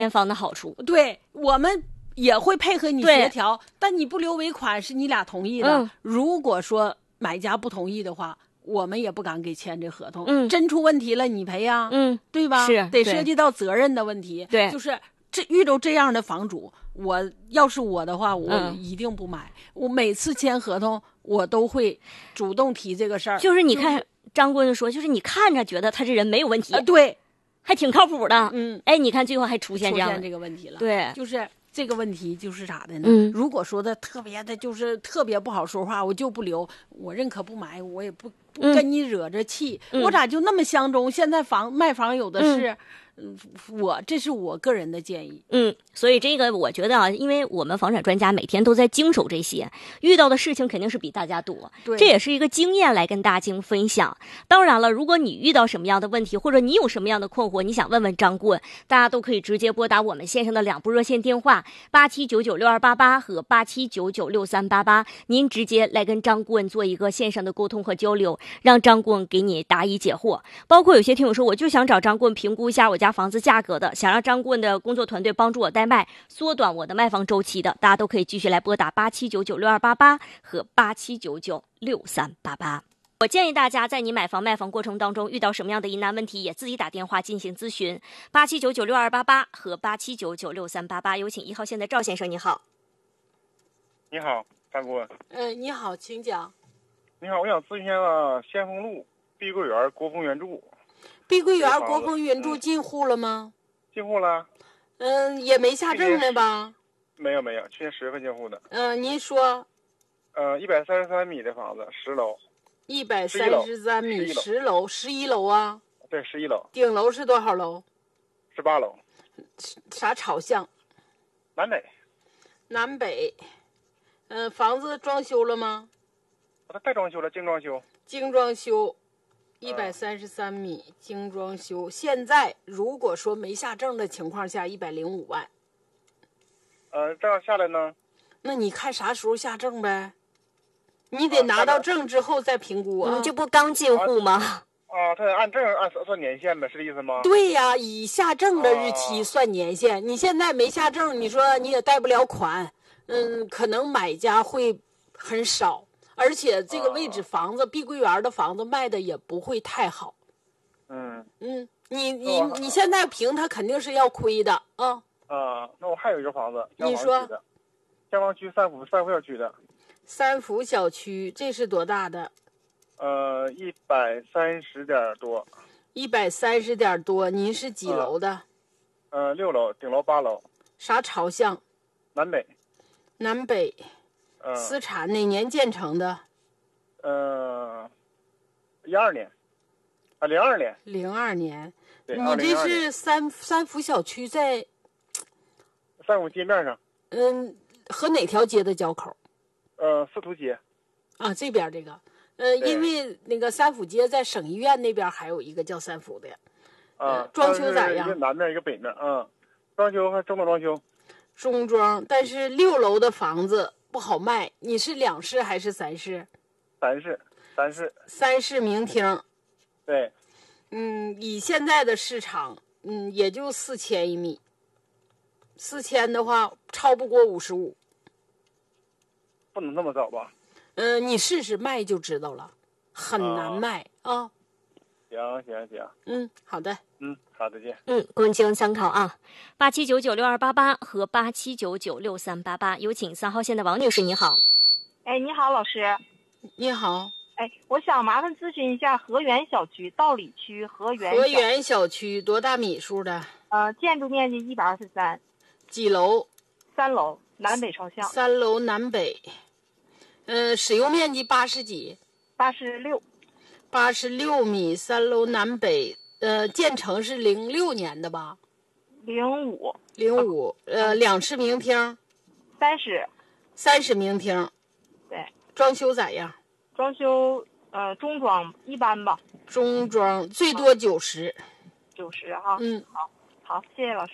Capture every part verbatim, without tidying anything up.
验房的好处。 对，我们也会配合你协调，但你不留尾款是你俩同意的。嗯、如果说买家不同意的话，我们也不敢给签这合同。嗯，真出问题了你赔呀，嗯，对吧？ 是得涉及到责任的问题。 对， 就是这遇到这样的房主，我要是我的话，我一定不买。嗯、我每次签合同，我都会主动提这个事儿。 就是你看。就是张顾问说，就是你看着觉得他这人没有问题， 呃、对， 还挺靠谱的。 嗯， 哎，你看最后还出现这样出现这个问题了。 对， 就是这个问题就是啥的呢？ 嗯， 如果说的特别的，就是特别不好说话，我就不留，我认可不买，我也不不跟你惹着气，嗯、我咋就那么相中？现在房卖房有的是。嗯嗯，我这是我个人的建议。 嗯，所以这个我觉得啊，因为我们房产专家每天都在经手这些，遇到的事情肯定是比大家多。 对， 这也是一个经验来跟大家进行分享。当然了，如果你遇到什么样的问题，或者你有什么样的困惑，你想问问张顾问，大家都可以直接拨打我们线上的两部热线电话八七九九六二八八和八七九九六三八八，您直接来跟张顾问做一个线上的沟通和交流，让张顾问给你答疑解惑。包括有些听友说，我就想找张顾问评估一下我家房子价格的，想让张顾问的工作团队帮助我代卖，缩短我的卖房周期的，大家都可以继续来拨打八七九九六二八八和八七九九六三八八。我建议大家在你买房卖房过程当中遇到什么样的疑难问题，也自己打电话进行咨询，八七九九六二八八和八七九九六三八八。有请一号线的赵先生，你好。 你好，张顾问。 嗯、呃，你好，请讲。 你好，我想咨询一下先锋路碧桂园国风原著。 碧桂园国风原著进户了吗？ 进户了。 嗯，也没下证呢吧？ 没有没有，去年十月份进户的。 嗯、呃，您说。 呃，一百三十三米的房子，十楼。 一百三十三米，十楼，十一楼啊？ 对，十一楼。 顶楼是多少楼？ 十八楼。 啥朝向？ 南北。 南北。嗯、呃，房子装修了吗？ 它带装修了，精装修。 精装修。一百三十三米，精装修。现在如果说没下证的情况下，一百零五万。 呃，这样下来呢？ 那你看啥时候下证呗？你得拿到证之后再评估啊。 嗯、这不刚进户吗？ 啊，他得按证按算年限呗，是这意思吗？ 对呀，以下证的日期算年限。啊、你现在没下证，你说你也贷不了款，嗯，可能买家会很少。而且这个位置房子，碧桂园的房子卖的也不会太好。 嗯嗯，你你你现在评它肯定是要亏的啊。 啊，那我还有一个房子， 你说， 香坊区三福三福小区的。 三福小区，这是多大的？ 呃，一百三十点多。 一百三十点多，您是几楼的？ 呃，六楼，顶楼八楼。 啥朝向？ 南北。 南北。 嗯， 私产哪年建成的？ 呃，一二年，啊，零二年。 零二年， 对， 你这是三三福小区在三福街面上。 嗯，和哪条街的交口？ 呃，司徒街。 啊，这边这个，呃，因为那个三福街在省医院那边还有一个叫三福的。 啊， 装修咋样？ 一个南面，一个北面，嗯，装修还中等装修。 中装，但是六楼的房子不好卖。你是两室还是三室？ 三室，三室。 三室明厅。 对。 嗯，以现在的市场，嗯，也就四千一米。四千的话，超不过五十五。 不能这么早吧？ 嗯、呃，你试试卖就知道了，很难卖啊。啊行行行。 嗯，好的。 嗯，好的，见。 嗯，供进行参考啊。八七九九六二八八和八七九九六三八八，有请三号线的王女士，你好。 哎，你好，老师。 你好。 哎，我想麻烦咨询一下和源小区道里区和源。 和源小区多大米数的？ 呃，建筑面积一百二十三。 几楼？ 三楼，南北朝向。 三楼南北。呃，使用面积八十几？ 八十六。 八十六米，三楼南北。呃，建成是零六年的吧？ 零五。 零五。呃，两室明厅。 三室。 三室明厅。 对。 装修咋样？ 装修呃中装一般吧。 中装最多九十。 九十哈。 嗯， 好，好，谢谢老师。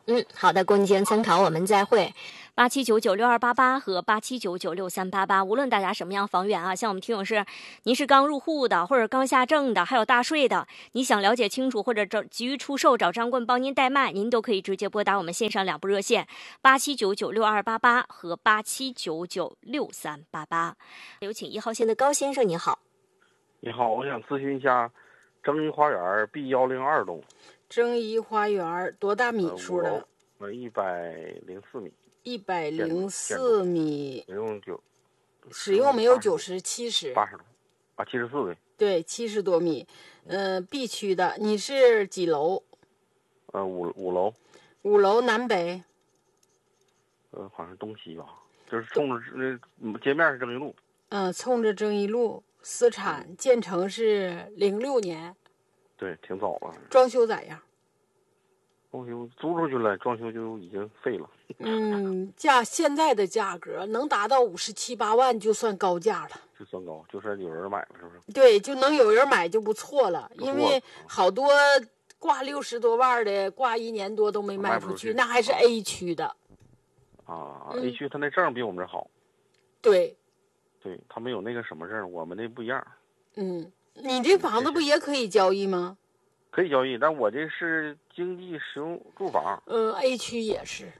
嗯，好的，供您参考，我们再会。八七九九六二八八和八七九九六三八八，无论大家什么样房源啊，像我们听友是，您是刚入户的，或者刚下证的，还有大税的，你想了解清楚或者找急于出售，找张棍帮您代卖，您都可以直接拨打我们线上两部热线八七九九六二八八和八七九九六三八八。有请一号线的高先生，你好。 你好，我想咨询一下征宜花园 B 一零二栋。 征宜花园多大米数的？ 呃，一百零四米。 一百零四米。 使用九。 使用没有九十七十。 八十多。啊，七十四对。 对，七十多米。呃 ，B 区的，你是几楼？ 呃，五五楼。 五楼南北。 呃，好像东西吧，就是冲着那街面是征宜路。 嗯、呃，冲着征宜路。私产， 嗯、 建成是零六年。 对，挺早了。 装修咋样？ 装修租出去了，装修就已经废了。 嗯，价现在的价格能达到五十七八万，就算高价了。 就算高，就算有人买了，是不是？ 对，就能有人买就不错了。 不错， 因为好多挂六十多万的，挂一年多都没卖出去， 卖出去那还是 A 区的。 啊、 嗯、 ，A 区他那证比我们这好。 对。 对，他们有那个什么证，我们那不一样。 嗯，你这房子不也可以交易吗？ 可以交易，但我这是经济实用住房。 嗯 ，A 区也是。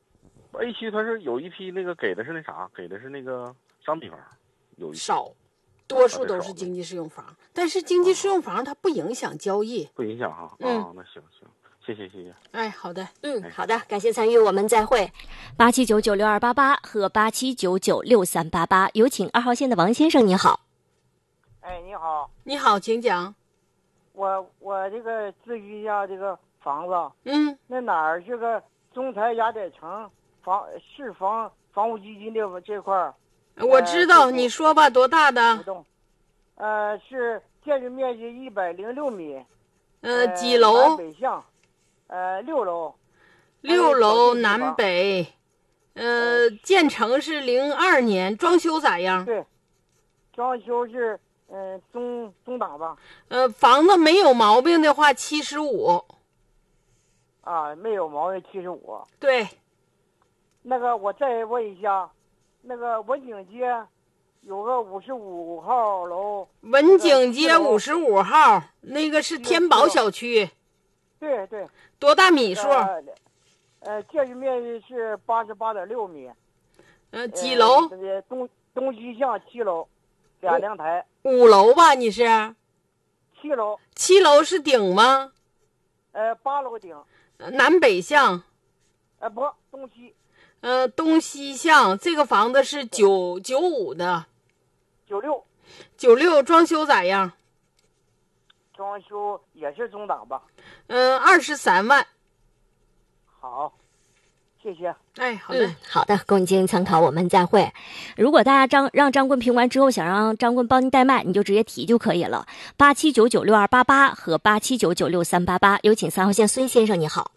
A 区它是有一批那个给的是那啥，给的是那个商品房，有一少，多数都是经济适用房。啊、但是经济适用房它不影响交易。 不影响哈。 嗯、 啊，那行行，谢谢谢谢。 哎，好的， 嗯，好的，感谢参与，我们再会。八七九九六二八八和八七九九六三八八，有请二号线的王先生，你好。 哎，你好。 你好，请讲。 我我这个咨询一下这个房子。 嗯。 那哪儿这个中台雅典城房市房房屋基金的这块儿？ 我知道， 呃、 你说吧，多大的？ 呃，是建筑面积一百零六米。 呃，几楼？ 南北向。呃，六楼。 六楼南北。呃，建成是零二年，装修咋样？ 对，装修是嗯、呃、中中档吧。 呃，房子没有毛病的话，七十五。 啊，没有毛病，七十五。 对。 那个，我再问一下，那个文景街有个五十五号楼。 文景街五十五号，那个是天宝小区。 对对。 多大米数？ 呃呃，建筑面积是八十八点六米。 呃，几楼？ 呃，东东西向七楼，俩阳台。 五楼吧，你是？ 七楼。 七楼是顶吗？ 呃，八楼顶。 南北向？ 呃，不，东西。 呃，东西向。这个房子是九九五的。 九六。 九六，装修咋样？ 装修也是中档吧？ 嗯，二十三万。 好，谢谢。 哎，好的、 嗯，好的，供你进行参考，我们再会。如果大家张让张棍评完之后，想让张棍帮您代卖，你就直接提就可以了。八七九九六二八八和八七九九六三八八，有请三号线孙先生，你好。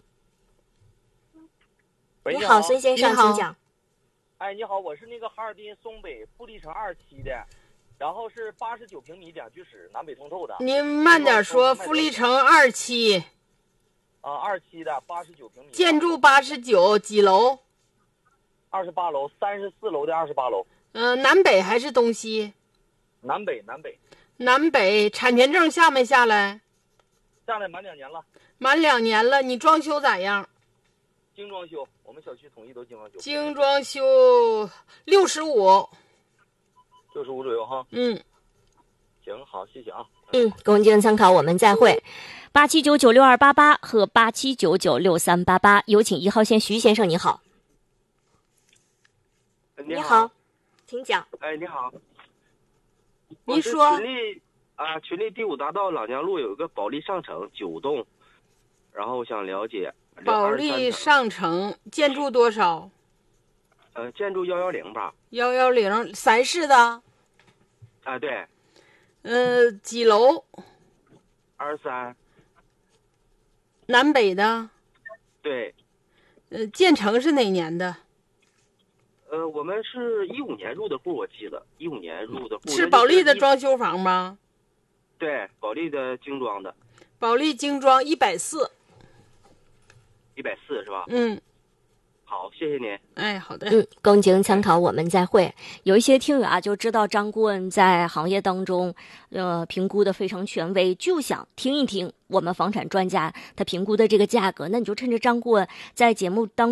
喂， 你好，孙先生，请讲。 哎，你好，我是那个哈尔滨松北富力城二期的，然后是八十九平米两居室，南北通透的。 您慢点说，富力城二期。 啊，二期的八十九平米， 建筑八十九，几楼？ 二十八楼，三十四楼的二十八楼。 嗯、呃，南北还是东西？ 南北，南北。 南北，产权证下没下来？ 下来满两年了。 满两年了，你装修咋样？ 精装修，我们小区统一都精装修。 精装修六十五。 六十五左右哈。 嗯。 行，好，谢谢啊。 嗯，供您参考，我们再会。八七九九六二八八和八七九九六三八八，有请一号线徐先生，你好。 你好， 你好，请讲。 哎，你好。 你说。 群力啊，群力第五大道老娘路有一个保利上城九栋，然后我想了解。 保利上城建筑多少？ 呃，建筑幺幺零吧。 幺幺零，三室的。 啊，对。 呃，几楼？ 二三。 南北的。 对。 呃，建成是哪年的？ 呃，我们是一五年入的户，我记得一五年入的户。 是保利的装修房吗？ 对，保利的精装的。 保利精装一百四。 一百四是吧？ 嗯， 好，谢谢您。 哎，好的。 嗯，供经参考，我们再会。有一些听友啊，就知道张顾问在行业当中，呃，评估的非常权威，就想听一听我们房产专家他评估的这个价格。那你就趁着张顾问在节目当